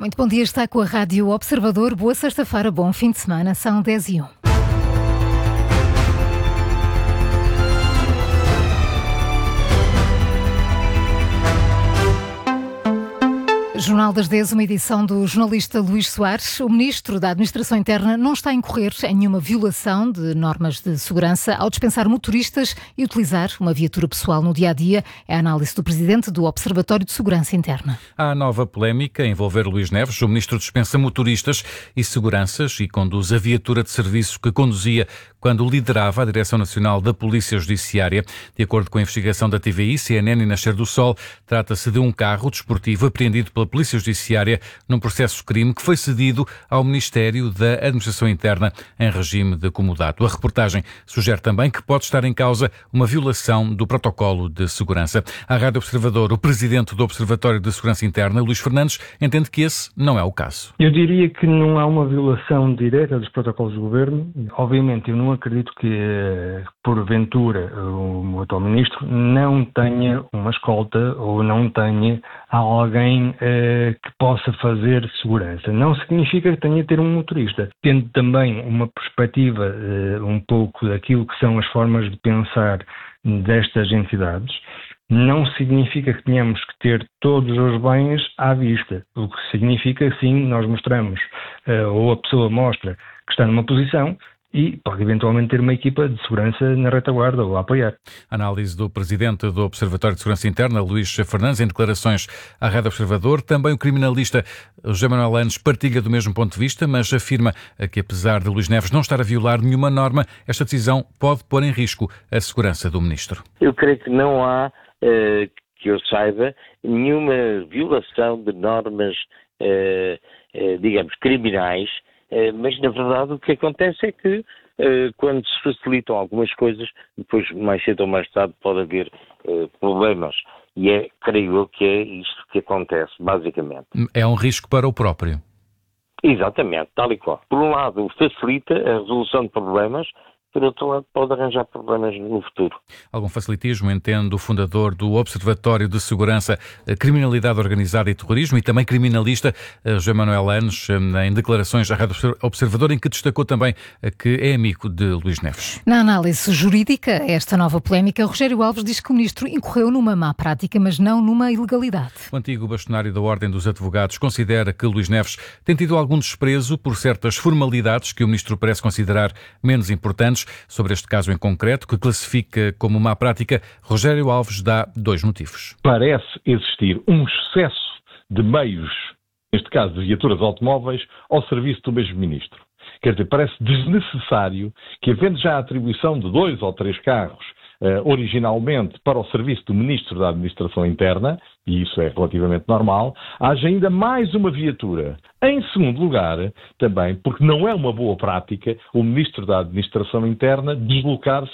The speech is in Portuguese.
Muito bom dia, está com a Rádio Observador. Boa sexta-feira, bom fim de semana, são 10h01. Jornal das 10, uma edição do jornalista Luís Soares. O Ministro da Administração Interna não está a incorrer em nenhuma violação de normas de segurança ao dispensar motoristas e utilizar uma viatura pessoal no dia-a-dia. É a análise do Presidente do Observatório de Segurança Interna. Há nova polémica a envolver Luís Neves. O Ministro dispensa motoristas e seguranças e conduz a viatura de serviço que conduzia quando liderava a Direção Nacional da Polícia Judiciária. De acordo com a investigação da TVI, CNN e Nascer do Sol, trata-se de um carro desportivo apreendido pela Polícia Judiciária num processo de crime que foi cedido ao Ministério da Administração Interna em regime de comodato. A reportagem sugere também que pode estar em causa uma violação do protocolo de segurança. À Rádio Observador, o Presidente do Observatório de Segurança Interna, Luís Fernandes, entende que esse não é o caso. Eu diria que não há uma violação direta dos protocolos do Governo. Obviamente, eu não acredito que, porventura, o atual Ministro não tenha uma escolta ou não tenha alguém que possa fazer segurança. Não significa que tenha de ter um motorista. Tendo também uma perspectiva um pouco daquilo que são as formas de pensar destas entidades, não significa que tenhamos que ter todos os bens à vista. O que significa, sim, nós mostramos, ou a pessoa mostra que está numa posição e pode eventualmente ter uma equipa de segurança na retaguarda ou a apoiar. Análise do Presidente do Observatório de Segurança Interna, Luís Fernandes, em declarações à Rádio Observador. Também o criminalista José Manuel Anes partilha do mesmo ponto de vista, mas afirma que, apesar de Luís Neves não estar a violar nenhuma norma, esta decisão pode pôr em risco a segurança do Ministro. Eu creio que não há, que eu saiba, nenhuma violação de normas, digamos, criminais. Mas, na verdade, o que acontece é que quando se facilitam algumas coisas, depois, mais cedo ou mais tarde, pode haver problemas. E creio eu que é isto que acontece, basicamente. É um risco para o próprio. Exatamente, tal e qual. Por um lado, facilita a resolução de problemas, por outro lado, pode arranjar problemas no futuro. Algum facilitismo, entende o fundador do Observatório de Segurança, Criminalidade Organizada e Terrorismo e também criminalista, José Manuel Anes, em declarações à Rádio Observador, em que destacou também que é amigo de Luís Neves. Na análise jurídica, esta nova polémica, Rogério Alves diz que o Ministro incorreu numa má prática, mas não numa ilegalidade. O antigo bastonário da Ordem dos Advogados considera que Luís Neves tem tido algum desprezo por certas formalidades que o Ministro parece considerar menos importantes. Sobre este caso em concreto, que classifica como má prática, Rogério Alves dá 2 motivos. Parece existir um excesso de meios, neste caso de viaturas automóveis, ao serviço do mesmo Ministro. Quer dizer, parece desnecessário que, havendo já a atribuição de 2 ou 3 carros originalmente para o serviço do Ministro da Administração Interna, e isso é relativamente normal, haja ainda mais uma viatura. Em segundo lugar, também, porque não é uma boa prática o Ministro da Administração Interna deslocar-se